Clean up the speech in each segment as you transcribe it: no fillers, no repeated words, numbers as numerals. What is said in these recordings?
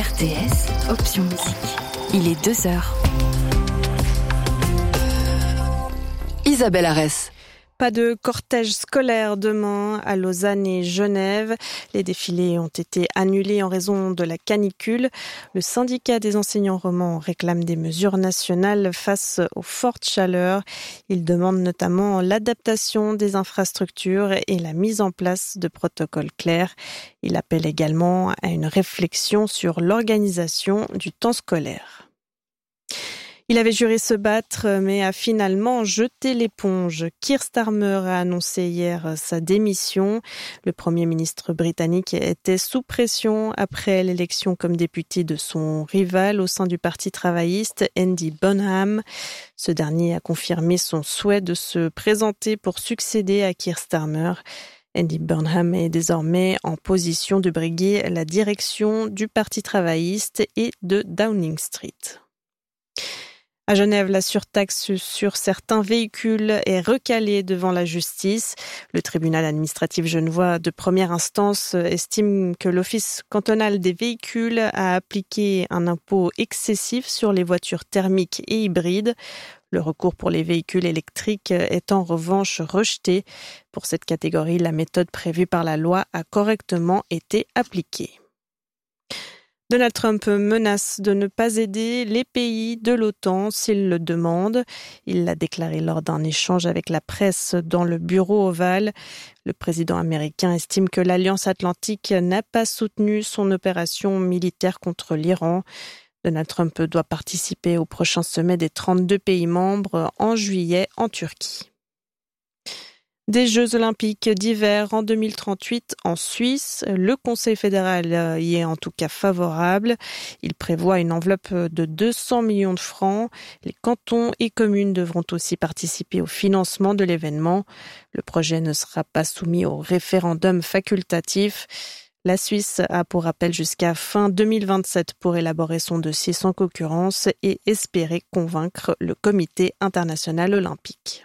RTS, option musique. Il est 2h. Isabelle Arès. Pas de cortège scolaire demain à Lausanne et Genève. Les défilés ont été annulés en raison de la canicule. Le syndicat des enseignants romans réclame des mesures nationales face aux fortes chaleurs. Il demande notamment l'adaptation des infrastructures et la mise en place de protocoles clairs. Il appelle également à une réflexion sur l'organisation du temps scolaire. Il avait juré se battre, mais a finalement jeté l'éponge. Keir Starmer a annoncé hier sa démission. Le Premier ministre britannique était sous pression après l'élection comme député de son rival au sein du Parti travailliste, Andy Burnham. Ce dernier a confirmé son souhait de se présenter pour succéder à Keir Starmer. Andy Burnham est désormais en position de briguer la direction du Parti travailliste et de Downing Street. À Genève, la surtaxe sur certains véhicules est recalée devant la justice. Le tribunal administratif genevois de première instance estime que l'Office cantonal des véhicules a appliqué un impôt excessif sur les voitures thermiques et hybrides. Le recours pour les véhicules électriques est en revanche rejeté. Pour cette catégorie, la méthode prévue par la loi a correctement été appliquée. Donald Trump menace de ne pas aider les pays de l'OTAN s'ils le demandent. Il l'a déclaré lors d'un échange avec la presse dans le bureau ovale. Le président américain estime que l'Alliance atlantique n'a pas soutenu son opération militaire contre l'Iran. Donald Trump doit participer au prochain sommet des 32 pays membres en juillet en Turquie. Des Jeux olympiques d'hiver en 2038 en Suisse. Le Conseil fédéral y est en tout cas favorable. Il prévoit une enveloppe de 200 millions de francs. Les cantons et communes devront aussi participer au financement de l'événement. Le projet ne sera pas soumis au référendum facultatif. La Suisse a pour rappel jusqu'à fin 2027 pour élaborer son dossier sans concurrence et espérer convaincre le Comité international olympique.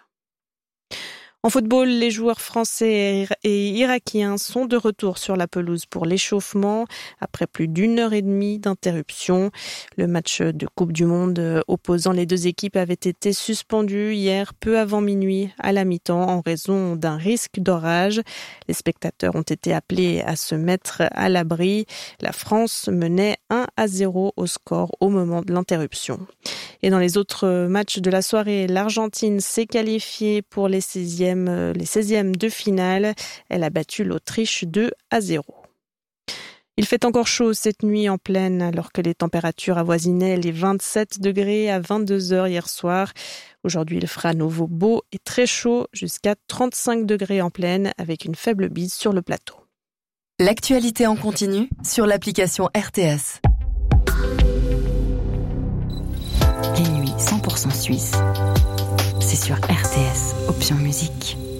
En football, les joueurs français et irakiens sont de retour sur la pelouse pour l'échauffement après plus d'1h30 d'interruption. Le match de Coupe du Monde opposant les deux équipes avait été suspendu hier peu avant minuit à la mi-temps en raison d'un risque d'orage. Les spectateurs ont été appelés à se mettre à l'abri. La France menait 1-0 au score au moment de l'interruption. Et dans les autres matchs de la soirée, l'Argentine s'est qualifiée pour les 16e de finale. Elle a battu l'Autriche 2-0. Il fait encore chaud cette nuit en plaine alors que les températures avoisinaient les 27 degrés à 22h hier soir. Aujourd'hui, il fera à nouveau beau et très chaud jusqu'à 35 degrés en plaine avec une faible bise sur le plateau. L'actualité en continu sur l'application RTS. Les nuits 100% suisses, c'est sur RTS, option musique.